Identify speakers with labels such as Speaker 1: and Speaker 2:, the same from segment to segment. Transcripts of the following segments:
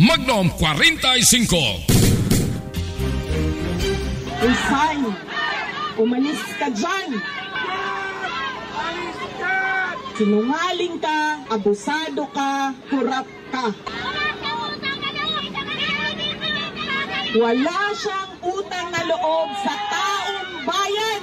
Speaker 1: Magnum 45.
Speaker 2: Resign! Umalis ka dyan! Sinungaling ka, abusado ka, kurap ka. Wala siyang utang na loob sa taong bayan.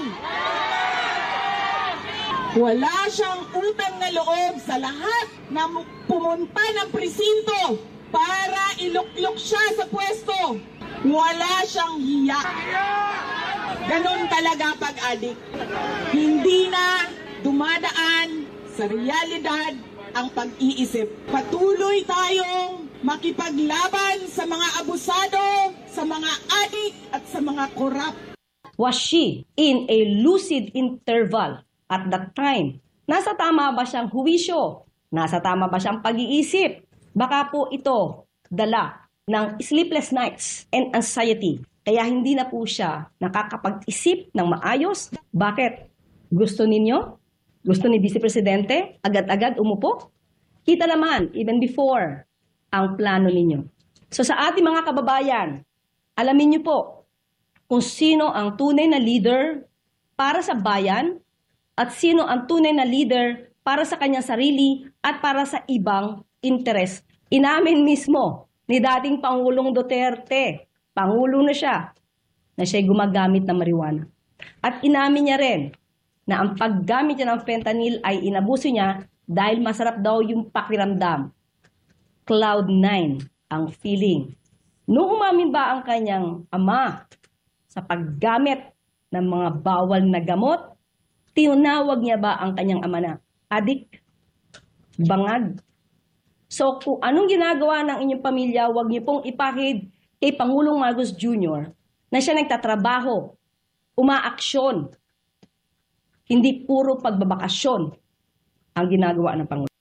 Speaker 2: Wala siyang utang na loob sa lahat na pumunta ng presinto para iluklok siya sa pwesto. Wala siyang hiya. Ganon talaga pag-adik. Hindi na dumadaan sa realidad ang pag-iisip. Patuloy tayong makipaglaban sa mga abusado, sa mga adik at sa mga korap.
Speaker 3: Was she in a lucid interval at that time? Nasa tama ba siyang huwisyo? Nasa tama ba siyang pag-iisip? Baka po ito dala ng sleepless nights and anxiety. Kaya hindi na po siya nakakapag-isip ng maayos. Bakit? Gusto ninyo? Gusto ni Vice Presidente? Agad-agad umupo? Kita naman, even before, ang plano ninyo. So sa ating mga kababayan, alamin niyo po kung sino ang tunay na leader para sa bayan at sino ang tunay na leader para sa kanyang sarili at para sa ibang interes. Inamin mismo ni dating Pangulong Duterte, Pangulo na siya, na siya'y gumagamit ng marijuana. At inamin niya rin na ang paggamit niya ng fentanyl ay inabuso niya dahil masarap daw yung pakiramdam. Cloud 9 ang feeling. Noong umamin ba ang kanyang ama sa paggamit ng mga bawal na gamot, tinawag niya ba ang kanyang ama na adik? Bangag? So kung anong ginagawa ng inyong pamilya, huwag niyo pong ipahid kay Pangulong Marcos Jr. na siya nagtatrabaho, umaaksyon, hindi puro pagbabakasyon ang ginagawa ng Pangulo.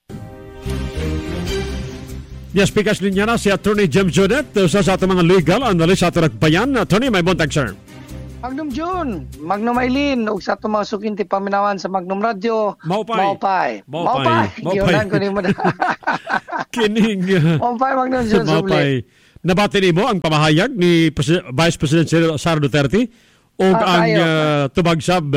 Speaker 4: Yes, speakers linya na si Attorney James Jonet, sa ating mga legal analyst sa ating bayan. Attorney, may buntag, sir.
Speaker 5: Magnum June, Magnum Aileen, ug sa itong mga sukinti paminawan sa Magnum Radio.
Speaker 4: Maupay.
Speaker 5: Giyonan ko ni mo na.
Speaker 4: Kining.
Speaker 5: Maupay, Magnum June.
Speaker 4: Maupay. Nabati mo ang pamahayag ni Vice President Sara Duterte o ang tubagsab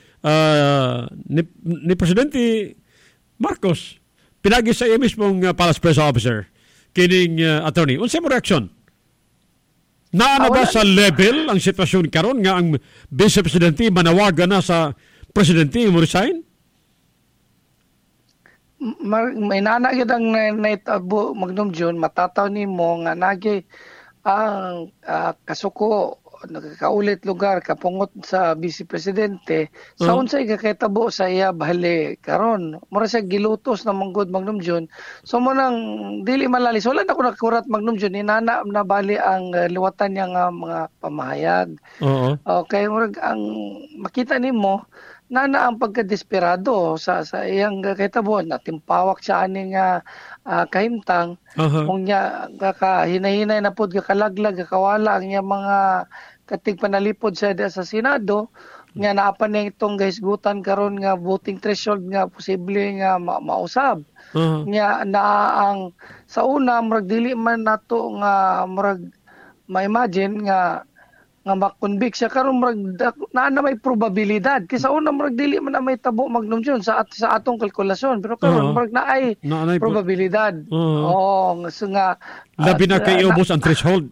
Speaker 4: ni Presidente Marcos. Pinagi sa iya mismong Palace Press Officer. Kining attorney. Unsa mo reaksyon? Naano ba sa level ang sitwasyon karon nga ang Vice Presidente manawagan na sa Presidente mo resign?
Speaker 5: May nanagid ang naitabo Magnum June, matataw ni mo nga nagi ang kasuko nagkaulit lugar kapungot sa Vice Presidente sa unsay kakitabo sa iya bahali karon mura siya gilutos na manggod Magnum June. So mo nang dili malalis wala na ko nakurat Magnum June inana na bali ang liwatan niya nga mga pamahayag. Okay, murag ang makita nimo nana ang pagkadesperado sa iyang kakitabo na timpawak siya ani nga kahimtang kung niya kakahinay-hinay na pud kakalaglag kakawala ang niya mga katig panalipod sa Senado nga naapan niya itong gahisgutan karon nga voting threshold nga posible nga mausab. Nga ang sa una murag dili man nato nga murag ma-imagine nga makonvict siya karon murag na may probabilidad kaysa una murag dili man na may tabo Magnum June sa atong kalkulasyon pero karon murag naay probabilidad. So nga
Speaker 4: labi na kay ubos ang threshold.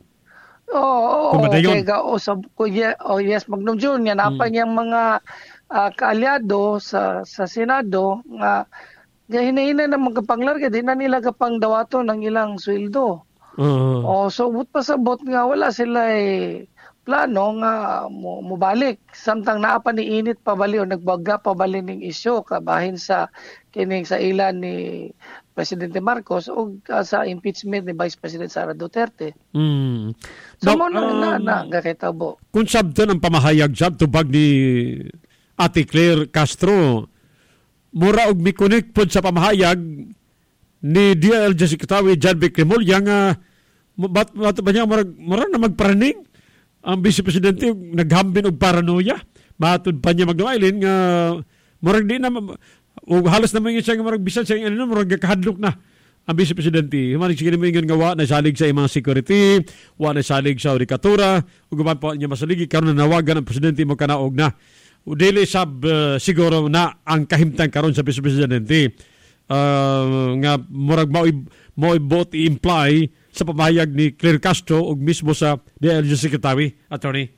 Speaker 5: Okay. Yes, Magnum June, yan apa niyang mga kaalyado sa Senado nga hinahinay na magkapanglarga, di na nila kapang dawato ng ilang sweldo. So, but pasabot nga wala sila plano nga mubalik. Samtang naapa ni init pabali o nagbaga pabali ning isyo kabahin sa kining sa ilan ni Presidente Marcos o sa impeachment ni Vice President Sara Duterte. So mo na gakitabo.
Speaker 4: Kung sabdan ang pamahayag sab tubag ni Ate Claire Castro, mura og mi-connect pod sa pamahayag ni DILG Secretary John B. Cremolya nga ba niya mura na magparaning ang Vice Presidente naghambin og paranoia. Matud pa niya Magdalene nga murag di na o halos naman siya nga murag bisan siya ano murag kahadlok na ang Vice Presidente, humanig sige mo ingon nga wa na salig sa imong security, wa na salig sa udikatura, ug guban po niya masaligi karon nawagan ang Presidente mo kanaog na. O dili sab siguro na ang kahimtang karon sa Vice Presidente nga murag mo both i-imply sa pamahayag ni Claire Castro ug mismo sa DLG Secretary, Attorney.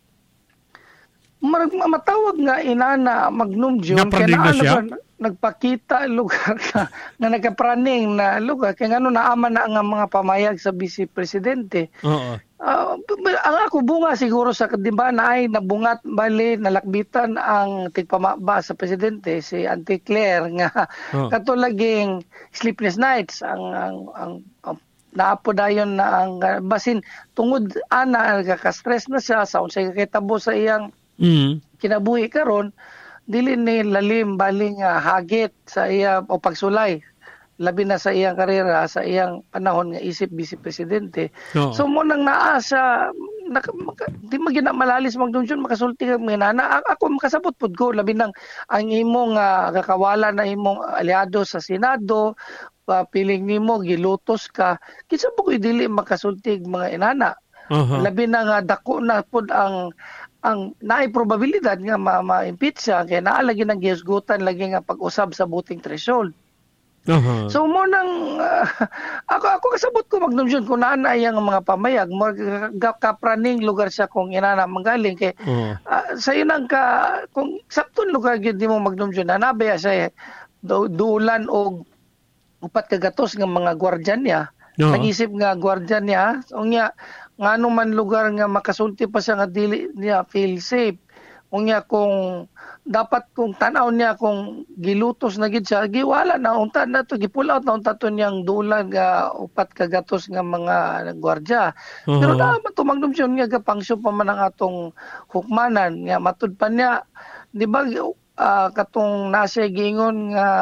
Speaker 5: Matawag nga inana Magnum June
Speaker 4: Napraning na siya?
Speaker 5: Nagpakita lugar ka nga nagkapraning na lugar kaya nga naaman na nga mga pamayag sa Vice Presidente.
Speaker 4: Oo.
Speaker 5: Ang ako bunga siguro sa diba na ay nabungat bali nalakbitan ang tigpamaba sa Presidente si Auntie Claire nga katulaging sleepless nights ang naapo dayon na ang basin tungod ana nagka-stress na siya sa unsay kakitabo sa iyang kinabuhi karon dili ni lalim baling hagit sa iya o pagsulay labi na sa iyang karera sa iyang panahon nga isip Vice Presidente. So mo nang naa sa di magina malalis magdungsyon makasulti ka minana ako makasabot pud ko labi nang ang imong kakawala na imong aliado sa Senado piling nimo gilutos ka kinsa po ko dili makasultig mga inana. Labi na nga dako na pud ang naay probabilidad nga ma-impeach siya kaya naalagi ng giusgutan lagi nga pag-usab sa voting threshold. So mo nang ako kasabot ko Magnum kung naan ay ang mga pamayag mo kapraning lugar siya kung inana manggaling kay sa inang ka kung sakton lugar gyud mo Magnum nabaya siya duulan og upat ka gatos nga mga gwardiyan niya. Nag-isip nga gwardiyan niya unya ngano man lugar nga makasulti pa siya nga dili niya feel safe. Unya kung dapat kung tan-aw niya kung gilutos na gid siya giwala na unta na to gipull out na unta to niyang dulan nga upat ka gatos nga mga gwardiya. Pero na matumagdom siya nga gapangsyo pa man ang atong hukmanan nga matud pa niya di ba katong nasa giingon nga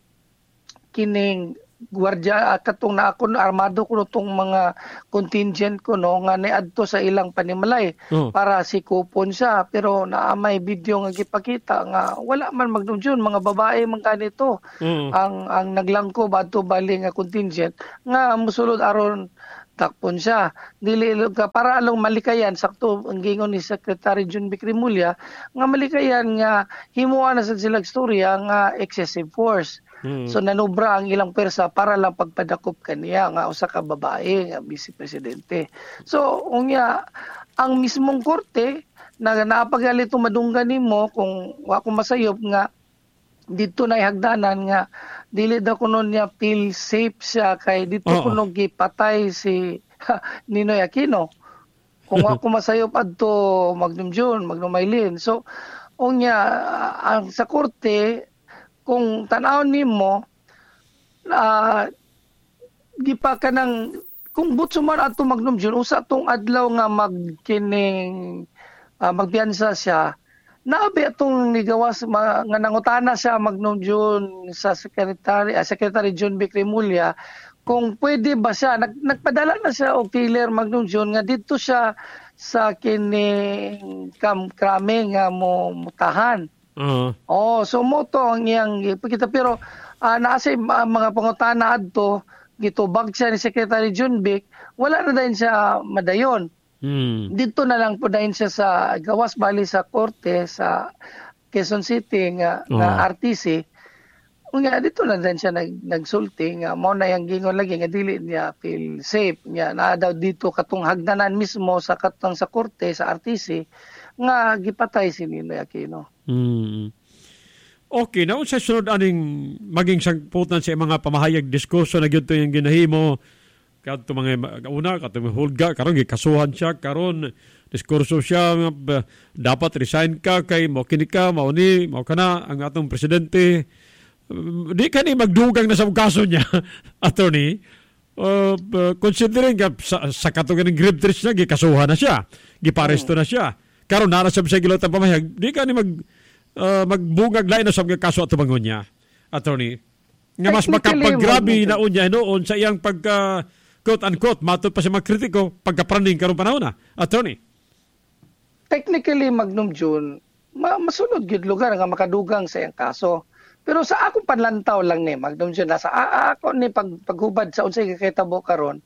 Speaker 5: kining gwardiya katong naakon armado ko tong mga contingent ko no nga niadto sa ilang panimalay para sikupon siya pero naamay video nga gipakita nga wala man magdumjon mga babae man kanito ang naglangko adto bali nga contingent nga musulod aron takpon siya dili ka para along malikayan sakto ang gingon ni Secretary John Bicrimulya nga malikayan nga himuan na sa silang storya nga excessive force. So nanubra ang ilang persa para lang pagpadakop kaniya nga usa ka babae nga Vice Presidente. So unya ang mismong korte na napagalito madunggan nimo kung wa ko masayop nga dito na hagdanan nga dili daw kuno niya feel safe siya kay dito kuno gipatay si Ninoy Aquino. Kung ako masayop adto Magnum Maylin. So unya ang sa korte kung tanaw nimo di pa kanang kung butso man ato Magnum usa tong adlaw nga magkining magbiyansa siya naabi atong nigawas nga nangutana siya Magnum sa Secretary John Bicrimulya kung pwede ba siya nagpadala na siya og tiller Magnum nga dito siya sa kining krame nga mutahan. So mo to ang iyang ipakita pero naasay mga pangutana adto gitubag siya ni Secretary John Bic wala na din siya madayon. Dito na lang po din siya sa gawas bali sa korte sa Quezon City nga RTC. Unya dito na din siya nagsulti nga mao na yang gingon lagi nga dili niya feel safe niya na daw dito katong hagdanan mismo sa katong sa korte sa RTC nga gipatay si Ninoy Aquino.
Speaker 4: Okay, na sa sunod aning maging sangputan sa mga pamahayag diskurso na gyud to yung ginahimo kadto mga una katong hulga karon gikasuhan siya karon diskurso siya dapat resign ka kay mo kini ka mao ni mao kana ang atong presidente di kani magdugang na sa kaso niya attorney considering sa katong ng grave threats na gikasuhan na siya giparesto na siya karon nara sa gilotang pamahayag di kani magbungag lain na sa mga kaso at tumangon niya, attorney. Nga mas makapaggrabe na unya noon sa iyang pagka quote-unquote, matod pa siya magkritiko, pagkapraning karong panahon na, attorney.
Speaker 5: Technically, Magnum June, masunod yun lugar nga makadugang sa iyang kaso. Pero sa akong panlantaw lang ni Magdum John, nasa ako ni paghubad sa unsay kakitabo karon.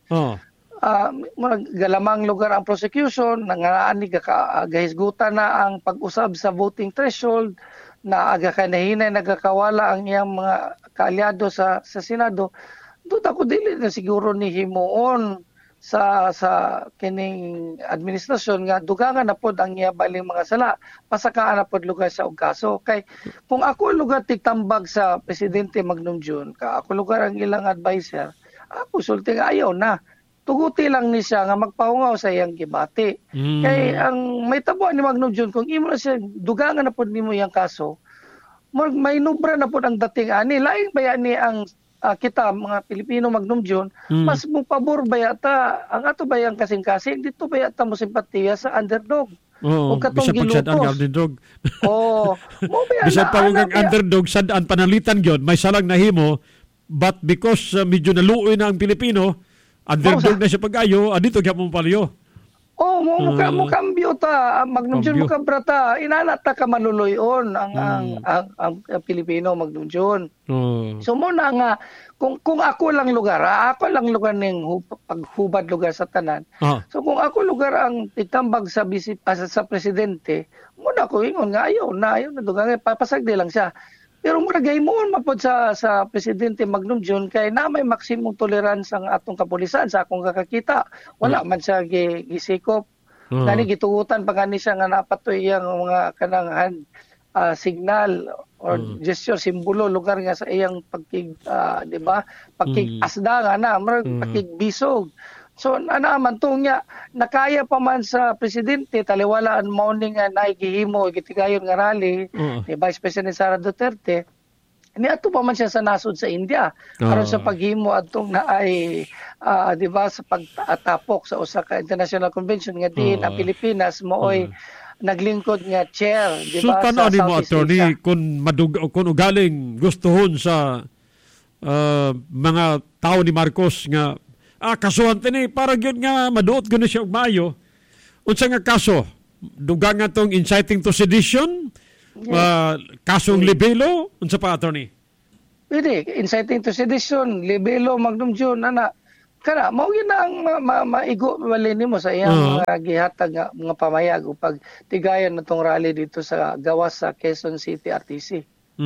Speaker 5: Galamang lugar ang prosecution, nangaraan ni gahisgutan na ang pag-usab sa voting threshold, na aga kanahinay nagakawala ang iyang mga kaalyado sa Senado. Doon ako dili na siguro ni himuon sa kining administrasyon nga dugangan na pod ang iya baling mga sala, pasakaan na pod lugar sa og kaso. Kay kung ako lugar tigtambag sa presidente Magnum John, ako lugar ang ilang advisor, ako sulti nga ayaw na. Tuguti lang ni siya nga magpahungaw sa iyang gibati. Kay ang may tabuan ni Magnum John, kung imo na siya dugangan na pod nimo iyang kaso, may nubra na pod ang dating ani. Laing baya ni ang kita mga Pilipino Magnum John, mas mo pabor bayata ang ato bayang kasing-kasing dito bayata mo simpatiya sa underdog.
Speaker 4: Oo,
Speaker 5: katong
Speaker 4: bisag pagsadaan nga underdog.
Speaker 5: Mo bayana.
Speaker 4: Bisag pa ang underdog sadaan panalitan gyud, may salang nahimo, but because medyo naluoy na ang Pilipino, underdog na siya pag-ayo, dito gyapon paliyo.
Speaker 5: Mo kambyo ta Magnum John, mo kabrata, inana ta ka maluloyon ang Pilipino Magnum John. So mo na nga kung ako lang lugar ning paghubad lugar sa tanan. So kung ako lugar ang titambag sa sa presidente, mo na ko ingon nga ayaw na dugang papasagdi lang siya. Pero muragay mo mapod sa presidente Magnum John kay na may maximum tolerance ang atong kapulisan sa akong kakakita. Wala man siya gisikop. Gani gitugutan pa gani siya nga napatoy iyang mga kanang signal or gesture, simbolo lugar nga sa iyang di ba? Pagkig-asda nga na, pagkigbisog. So naman to nga nakaya pa man sa presidente taliwalaan mao ni nga naigihimo gitigayon nga rally ni Vice President Sara Duterte, ni ato pa man siya sa nasod sa India aron sa paghimo adtong naay di ba sa pagtapok sa usa ka international convention nga diin ang Pilipinas mooy naglingkod nga chair di ba sa Southeast Asia.
Speaker 4: Kung ugaling gustuhon sa mga tao ni Marcos nga kasuhan tini para gyud nga maduot gyud siya og maayo. Unsa nga kaso? Dugang nga tong inciting to sedition, kasong libelo, unsa pa attorney?
Speaker 5: Pwede, inciting to sedition, libelo Magnum John ana. Kana mao gyud na ang maigo malini mo sa iyang mga gihatag nga mga pamayag upag tigayon natong rally dito sa gawas sa Quezon City RTC.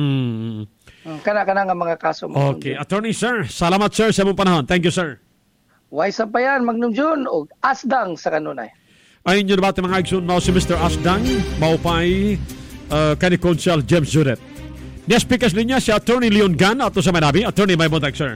Speaker 5: Kana nga mga kaso.
Speaker 4: Okay, attorney sir, salamat sir sa imong panahon. Thank you sir.
Speaker 5: Wais pa yan, Magnum John, o asdang sa kanunay.
Speaker 4: Ayun yun ba mga igsoon mo si Mr. Asdang, maupay kani Consul James Judet. Niya-speakers niya si Attorney Leon Gan ato sa Manabi. Attorney, may buntag, sir.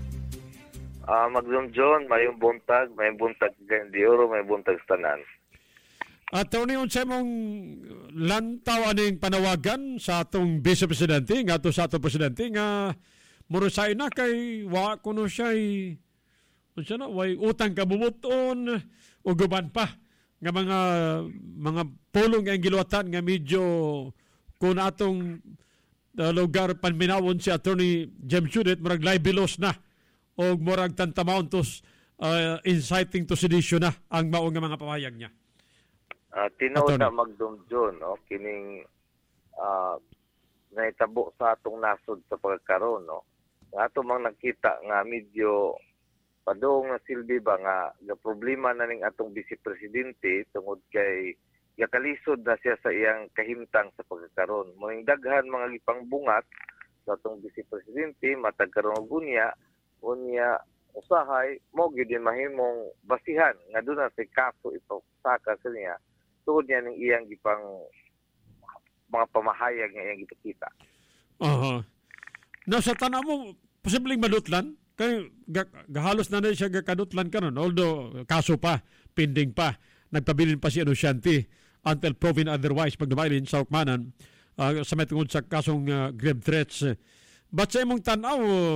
Speaker 6: Magnum John, may buntag di oro, may buntag sa tanan.
Speaker 4: Attorney, unsay mong lantaw aning panawagan sa atong Vice Presidente, nga ato sa atong Presidente, nga murusay na kay wa kuno siya'y way utang kabubuton o guban pa nga mga pulong ang giluwatan nga medyo kung atong lugar panminawon si Attorney James Judith murag libelos na o murag tantamount to inciting to sedition na ang mao nga mga pamahayag niya.
Speaker 6: Tinuod na Magnum John kining naitabo sa atong nasod sa pagkakaroon nga ato mang nakita nga medyo padong na silbi ba nga problema na ning atong Vice Presidente tungod kay yakalisod na siya sa iyang kahimtang sa pagkakaroon. Muning daghan mga gipangbungat sa atong Vice Presidente matag karon og unya usahay mo gyud mahimong basihan nga doon na sa kaso ipasaka sa niya tungod niya ning iyang gipang mga pamahayag nga iyang gipakita.
Speaker 4: Nasa tanaw mo posibleng madutlan kay gahalos na siya gakadutlan karon, although kaso pa, pending pa, nagpabilin pa si Anunciante until proven otherwise pagdumailin sa hukmanan sa may tungod sa kasong grave threats. But sa imong tanaw,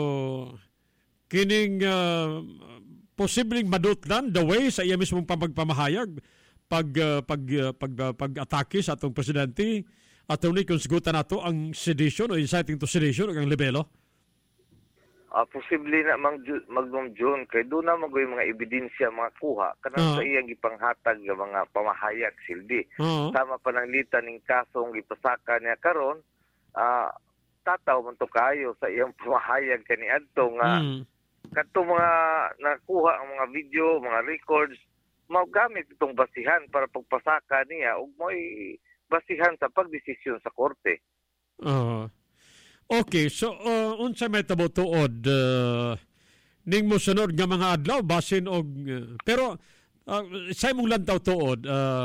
Speaker 4: kining posibleng madutlan the way sa iya mismong pamagpamahayag pag-atake sa atong presidente, attorney kung sigutan nato ang sedition o inciting to sedition o ang libelo?
Speaker 6: Posible na Magnum John kay doon na magoy mga ebidensya mga kuha kanang sa iyang gipanghatag nga mga pamahayag silbi. Sama pananglitan ning kasong gipasaka niya karon matataw man to kayo sa iyang pamahayag kaniadto nga kadto mga nakuha ang mga video, mga records, magamit itong basihan para pagpasaka niya ug mo'y basihan sa pagdesisyon sa korte.
Speaker 4: Okay, so unsa may tabo tuod ning mosunod nga mga adlaw basin og pero sa imong lantaw tuod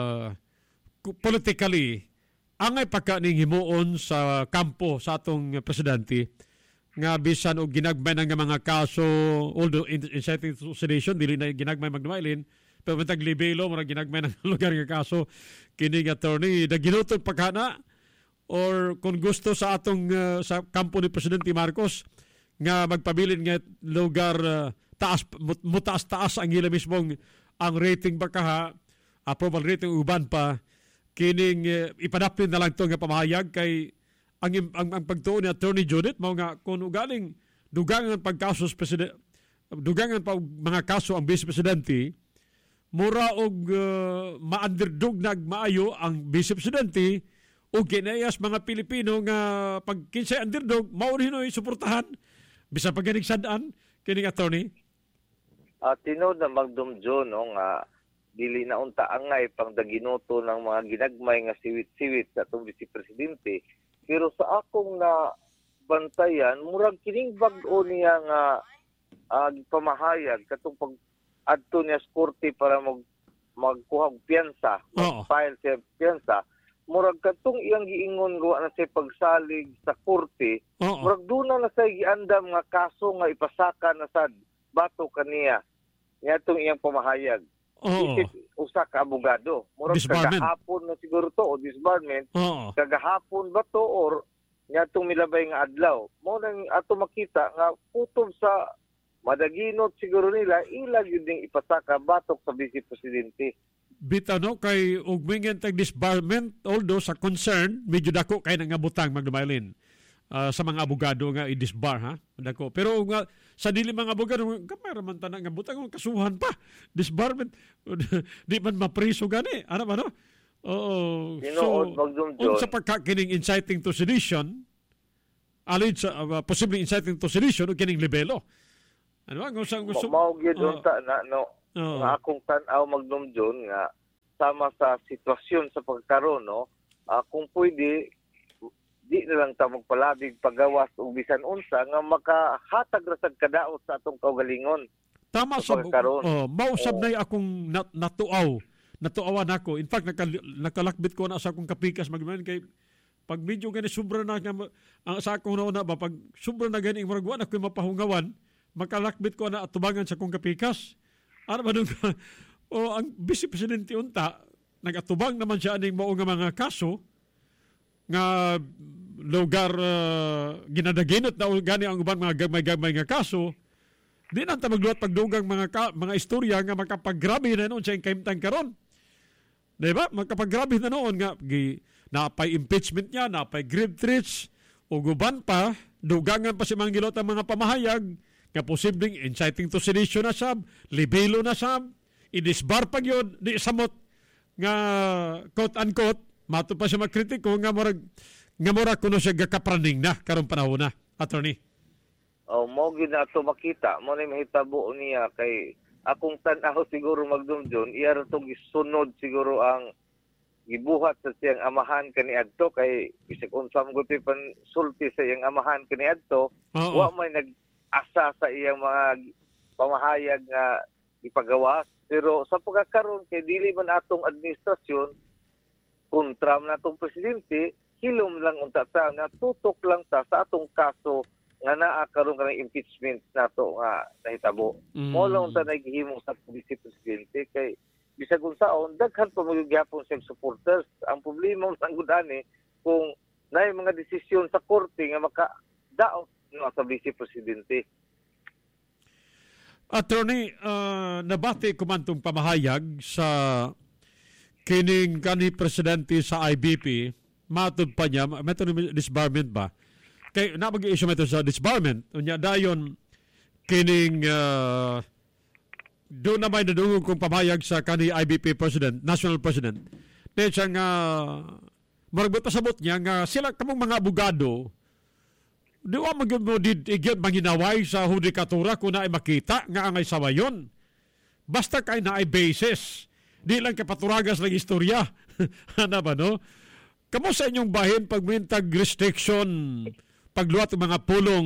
Speaker 4: politically angay pagka ning himuon sa kampo sa atong presidente nga bisan og ginagmay nga mga kaso although inciting to sedition dili na ginagmay magdumailin pero matag libelo mura ginagmay ng lugar nga kaso kining attorney naginutod pagkana or kung gusto sa atong sa kampo ni Presidente Marcos nga magpabilin nga lugar taas ang ila mismong ang rating baka approval rating uban pa kining ipadapin na lang to nga pamahayag kay ang pagtuon ni Attorney Judith mao nga kung galing dugangan pagkaso president dugangan pa mga kaso ang vice presidente mura og ma-underdog nagmaayo ang vice presidente o kinayas mga Pilipino nga pag kinsay underdog mao hinoy suportahan bisan pag ganing sad-an kining attorney.
Speaker 6: Tinod na magdumdyo no nga dili na unta angay pang daginoto ng mga ginagmay nga siwit-siwit sa atong vice presidente pero sa akong na bantayan murag kining bag-o niya nga pamahayag katong pag adto niya sa korte para magkuha og piyansa, file sa piyansa murag katong iyang giingon wa na say pagsalig sa korte murag duna na say giandam nga kaso nga ipasaka na sad bato kaniya niadtong iyang pamahayag. Usa ka abogado murag kagahapon na siguro to o disbarment kagahapon ba to or niadtong milabay nga adlaw mo nang ato makita nga putob sa madaginot siguro nila ilag yun ding ipasaka batok sa vice presidente.
Speaker 4: Bitano kay ugmingan tag disbarment although sa concern medyo dako kay nga butang magdumailin sa mga abogado nga i-disbar ha dako pero nga sa dili mga abogado gamay ra man tanan nga butang kasuhan pa disbarment di man mapriso gani ano ba no so sa pagkakining inciting to sedition alid sa possibly inciting to sedition o kining libelo ano ang gusto
Speaker 6: mao gyud unta na no nga akong tan-aw magdumdyon nga sama sa sitwasyon sa pagkaron no kung pwede di na lang ta magpalabig pagawas o bisan unsa nga makahatag ra sad kadaot sa atong kaugalingon.
Speaker 4: Tama sa mausab na akong natuawan ako. In fact nakalakbit ko na sa akong kapikas magman kay pag medyo gani sobra na sa akong nauna ba pag sobra na gani murag wa na koy mapahungawan makalakbit ko na atubangan sa akong kapikas. Ano ba nung ang vice presidente unta nagatubang naman siya aning mao nga mga kaso nga lugar ginadaginot na gani ang uban mga gamay-gamay nga kaso di na ta magluwat pagdugang mga istorya nga makapagrabe na noon sa kaimtang karon diba makapagrabe na noon nga napay impeachment niya napay grave threats o guban pa dugangan pa si mga gilot ang mga pamahayag nga posibleng inciting to sedition na sab libelo na sab i-disbar pa yun di samot nga quote unquote mato pa siya magkritiko nga murag kuno siya gakapraning na karong panahon na, attorney.
Speaker 6: Mo gyud na ato makita, mo na mahitabo niya kay akong tan-aw siguro magdumdyon, iya ra tong gisunod siguro ang gibuhat sa siyang amahan kaniadto kay bisag unsa mo gud pansulti sa iyang amahan kaniadto, wa may nag-asa sa iyang mga pamahayag nga ipagawas. Pero sa pagkakaroon kay dili man atong administrasyon kontra man atong presidente, hilom lang unta ta nga tutok lang ta sa atong kaso nga naa karon kanang impeachment nato nga nahitabo. Mo lang unta naghihimo sa vice presidente kay bisag unsaon daghan pa magyapon sa supporters. Ang problema sa gudani kung naay mga desisyon sa korte nga makadaot no sa vice presidente.
Speaker 4: Attorney, nabati ko man itong pamahayag sa kining presidente sa IBP, matod pa niya, may disbarment ba? Kaya napag-i-issue ito sa disbarment. Unya dayon, kining doon na may nadungog kong pamahayag sa kani IBP president, national president. Dahil siya nga, maragbot pasabot niya nga sila kamong mga abogado Di wa magyud mo igyod manginaway sa hudikatura kung naay makita nga angay sawayon. Basta kay naay basis. Di lang kapaturagas ng istorya. Ano ba, no? Kamo sa inyong bahin pagmintag restriction, pagluwat ng mga pulong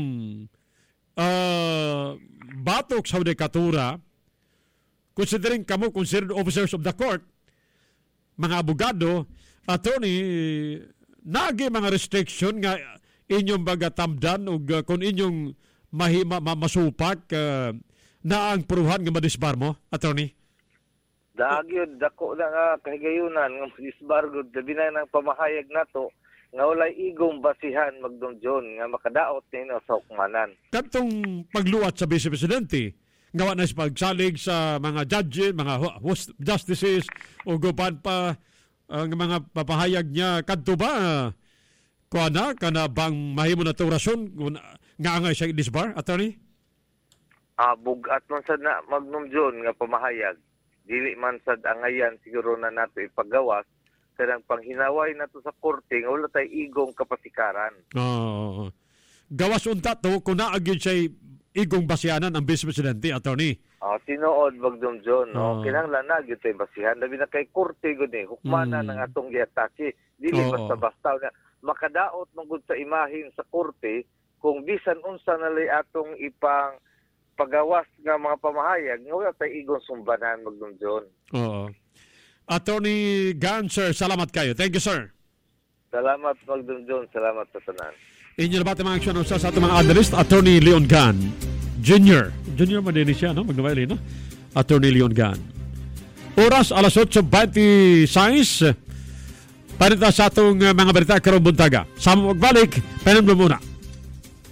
Speaker 4: batok sa hudikatura, considering kamo considered officers of the court, mga abogado, attorney, nagi mga restriction nga inyong bagatamdan o kung inyong masupak na ang puruhan nga madisbar mo, attorney?
Speaker 6: Dagyod dako na nga kahigayunan nga madisbargod labi na ng pamahayag nato nga walay igong basihan Magdong John nga makadaot nino sa hukmanan.
Speaker 4: Kadtong pagluwat sa Vice Presidente, ngawa na sa pagsalig sa mga judges, mga justices o guban pa ang mga papahayag niya kadto ba kuana kana bang mahimo na to rason nga angay siya disbar, attorney?
Speaker 6: Bugat man sad na Magdong John nga pamahayag. Dili man sad angayan siguro na nato ipagawas kanang panghinaway nato sa korte nga wala tay igong kapasikaran. Gawas unta to kung naagid siya igong basihanan ang Vice Presidente, attorney. Tinuod Magdong John, kinahanglan na gyud tay basihan labi na kay korte gud ni hukmanan ang atong giatake. Dili basta-basta nga makadaot mangud sa imahin sa korte kung bisan unsa na lay atong ipang pagawas nga mga pamahayag nga wala tay igong sumbanan Magdong John.
Speaker 4: Oo. Attorney Gan, sir, salamat kayo. Thank you, sir.
Speaker 6: Salamat Magdong John, salamat sa tanan.
Speaker 4: Inyo na ba mga aksyon sa ating mga analyst, Attorney Leon Gan Jr. Junior man din siya, no? Magnawaili, no? Attorney Leon Gan. Oras, alas 8:26. Parita sa atong mga balita karong buntaga. Sama magbalik, panamlo muna.